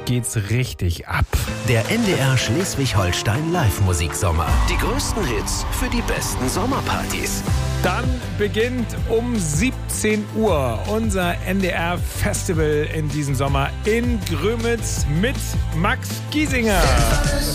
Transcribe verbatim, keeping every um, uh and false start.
geht's richtig ab. Der N D R Schleswig-Holstein Live-Musiksommer. Die größten Hits für die besten Sommerpartys. Dann beginnt um siebzehn Uhr unser N D R-Festival in diesem Sommer in Grömitz mit Max Giesinger.